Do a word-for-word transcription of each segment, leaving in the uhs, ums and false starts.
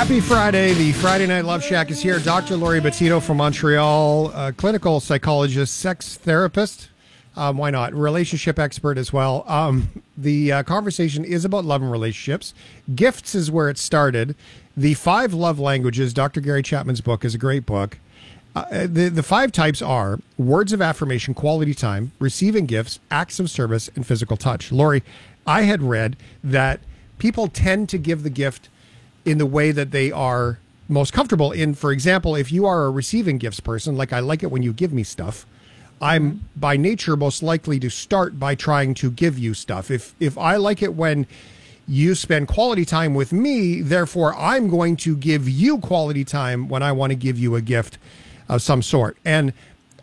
Happy Friday. The Friday Night Love Shack is here. Doctor Lori Bettino from Montreal, a clinical psychologist, sex therapist. Um, why not? Relationship expert as well. Um, the uh, conversation is about love and relationships. Gifts is where it started. The five love languages, Doctor Gary Chapman's book, is a great book. Uh, the, the five types are words of affirmation, quality time, receiving gifts, acts of service, and physical touch. Lori, I had read that people tend to give the gift in the way that they are most comfortable in. For example, if you are a receiving gifts person, like I like it when you give me stuff, I'm by nature most likely to start by trying to give you stuff. If if I like it when you spend quality time with me, therefore I'm going to give you quality time when I want to give you a gift of some sort. And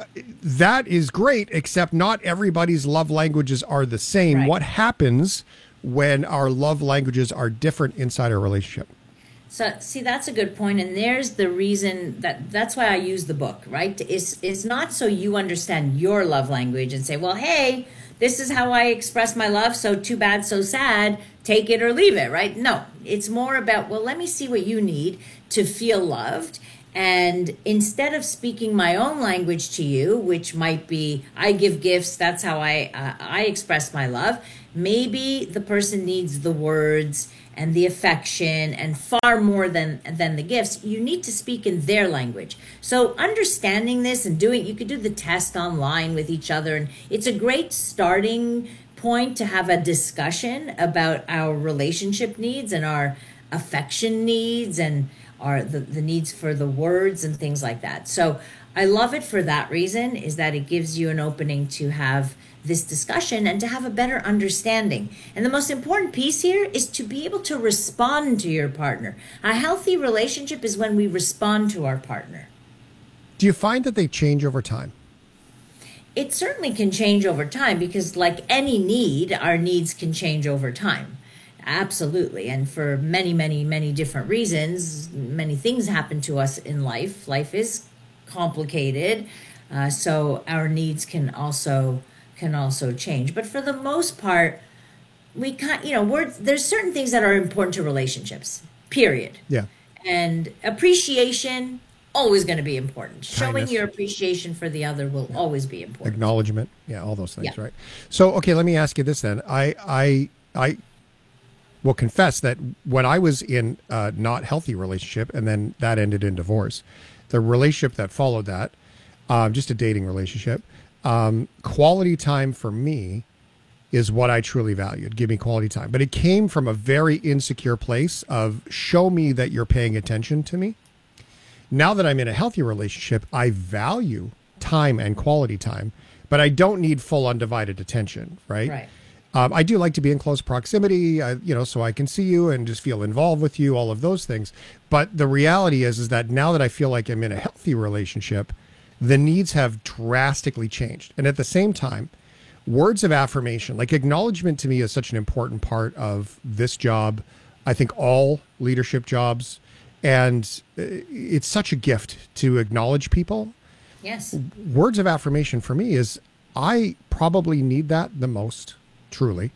that is great, except not everybody's love languages are the same. Right. What happens when our love languages are different inside our relationship? So, see, that's a good point, and there's the reason that that's why I use the book, right? It's, it's not so you understand your love language and say, well, hey, this is how I express my love, so too bad, so sad, take it or leave it, right? No, it's more about, well, let me see what you need to feel loved, and instead of speaking my own language to you, which might be, I give gifts, that's how I uh, I express my love, maybe the person needs the words and the affection and far more than than the gifts. You need to speak in their language. So understanding this and doing, you could do the test online with each other, and it's a great starting point to have a discussion about our relationship needs and our affection needs and our the, the needs for the words and things like that. So I love it for that reason, is that it gives you an opening to have this discussion and to have a better understanding. And the most important piece here is to be able to respond to your partner. A healthy relationship is when we respond to our partner. Do you find that they change over time? It certainly can change over time, because like any need, our needs can change over time. Absolutely. And for many, many, many different reasons, many things happen to us in life. Life is complicated. Uh, so our needs can also can also change. But for the most part, we can't, you know, we're, there's certain things that are important to relationships, period. Yeah. And appreciation, always going to be important. Showing Kindness. your appreciation for the other will Yeah. always be important. Acknowledgement. Yeah, all those things, Yeah. right? So, okay, let me ask you this then. I, I, I will confess that when I was in a not healthy relationship and then that ended in divorce, the relationship that followed that, um, just a dating relationship, um, quality time for me is what I truly valued. Give me quality time. But it came from a very insecure place of show me that you're paying attention to me. Now that I'm in a healthy relationship, I value time and quality time, but I don't need full undivided attention, right? Right. Um, I do like to be in close proximity, uh, you know, so I can see you and just feel involved with you, all of those things. But the reality is, is that now that I feel like I'm in a healthy relationship, the needs have drastically changed. And at the same time, words of affirmation, like acknowledgement to me is such an important part of this job. I think all leadership jobs, and it's such a gift to acknowledge people. Yes. Words of affirmation for me is I probably need that the most. Truly,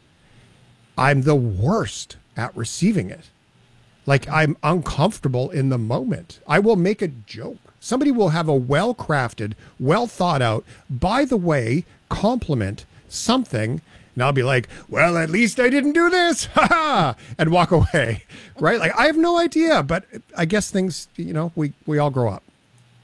I'm the worst at receiving it. Like I'm uncomfortable in the moment. I will make a joke. Somebody will have a well-crafted, well thought out, by the way, compliment something. And I'll be like, well, at least I didn't do this. Ha ha. And walk away. Right. Like I have no idea, but I guess things, you know, we, we all grow up.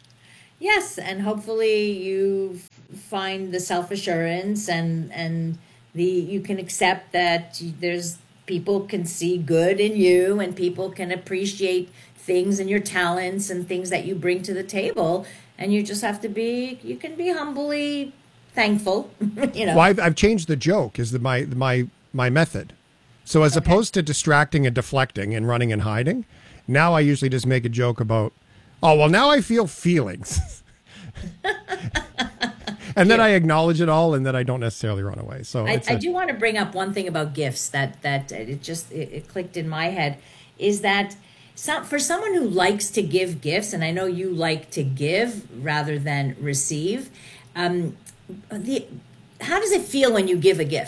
Yes. And hopefully you find the self-assurance and, and, The, you can accept that there's people can see good in you and people can appreciate things and your talents and things that you bring to the table. And you just have to be, you can be humbly thankful, you know. Well, I've, I've changed the joke is the, my, my, my method. So as Okay. opposed to distracting and deflecting and running and hiding, now I usually just make a joke about, oh, well, now I feel feelings. And then I acknowledge it all, and then I don't necessarily run away. So I, it's I a- do want to bring up one thing about gifts that that it just it, it clicked in my head, is that some, for someone who likes to give gifts, and I know you like to give rather than receive, um, the how does it feel when you give a gift?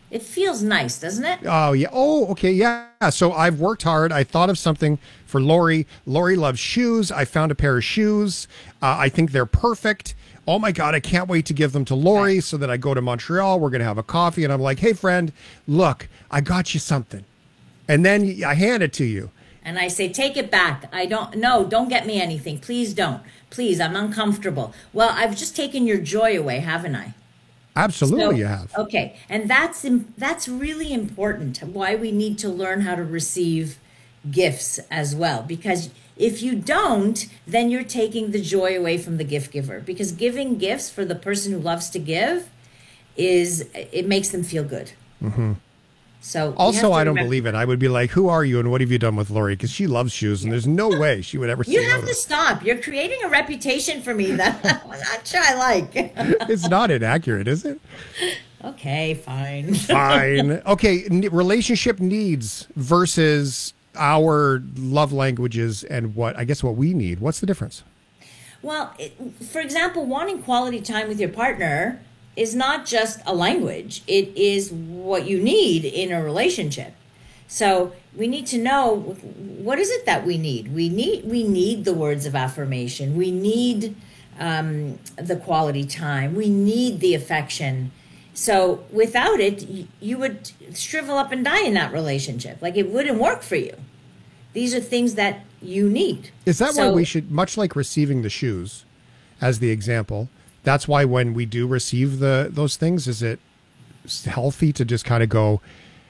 It feels nice, doesn't it? Oh, yeah. Oh, okay. Yeah. So I've worked hard. I thought of something for Lori. Lori loves shoes. I found a pair of shoes. Uh, I think they're perfect. Oh, my God. I can't wait to give them to Lori Okay. so that I go to Montreal. We're going to have a coffee. And I'm like, hey, friend, look, I got you something. And then I hand it to you. And I say, take it back. I don't, no, don't get me anything. Please don't. Please, I'm uncomfortable. Well, I've just taken your joy away, haven't I? Absolutely, So, you have. okay, and that's im- that's really important. Why we need to learn how to receive gifts as well, because if you don't, then you're taking the joy away from the gift giver. Because giving gifts for the person who loves to give is it makes them feel good. Mm-hmm. So you have Also, to I don't remember- believe it. I would be like, who are you and what have you done with Lori? Because she loves shoes and there's no way she would ever say You no have to to it. stop. You're creating a reputation for me that I'm not sure I like. It's not inaccurate, is it? Okay, fine. Fine. Okay, n- relationship needs versus our love languages and what, I guess, what we need. What's the difference? Well, it, for example, wanting quality time with your partner is not just a language. It is what you need in a relationship. So we need to know, what is it that we need? We need we need the words of affirmation. We need um, the quality time. We need the affection. So without it, you, you would shrivel up and die in that relationship. Like it wouldn't work for you. These are things that you need. Is that So- why we should, much like receiving the shoes as the example, that's why when we do receive the those things, is it healthy to just kind of go,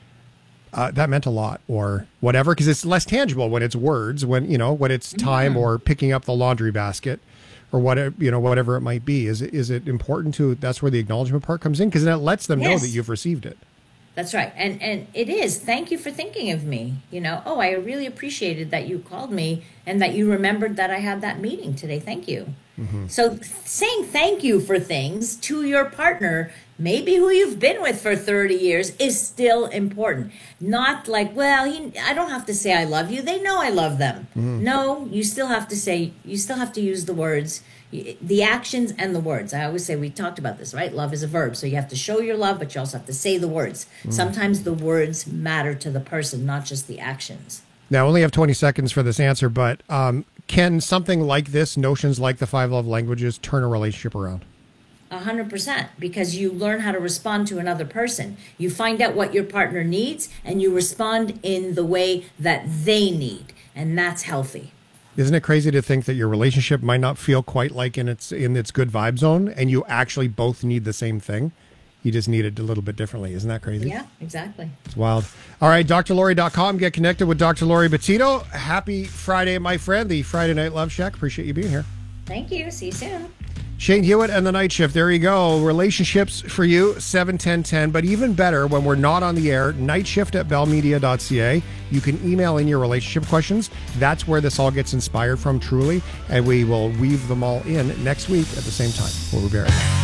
uh, that meant a lot or whatever? Because it's less tangible when it's words, when, you know, when it's time or picking up the laundry basket or whatever, you know, whatever it might be. Is it, is it important to, that's where the acknowledgement part comes in? Because then it lets them know Yes. that you've received it. That's right. And and it is. Thank you for thinking of me. You know, oh, I really appreciated that you called me and that you remembered that I had that meeting today. Thank you. So saying thank you for things to your partner, maybe who you've been with for thirty years, is still important. Not like, well, he, I don't have to say I love you. They know I love them. No, you still have to say, you still have to use the words, the actions and the words. I always say, we talked about this, right? Love is a verb. So you have to show your love, but you also have to say the words. Sometimes the words matter to the person, not just the actions. Now, I only have twenty seconds for this answer, but um, can something like this, notions like the five love languages, turn a relationship around? A hundred percent, because you learn how to respond to another person. You find out what your partner needs and you respond in the way that they need. And that's healthy. Isn't it crazy to think that your relationship might not feel quite like in its in its good vibe zone and you actually both need the same thing? You just need it a little bit differently. Isn't that crazy? Yeah, exactly. It's wild. All right, D R Lori dot com. Get connected with Doctor Lori Bettino. Happy Friday, my friend. The Friday Night Love Shack. Appreciate you being here. Thank you. See you soon. Shane Hewitt and the Night Shift. There you go. Relationships for you, seven ten ten. But even better, when we're not on the air, nightshift at bell media dot c a. You can email in your relationship questions. That's where this all gets inspired from, truly. And we will weave them all in next week at the same time. We'll be right back.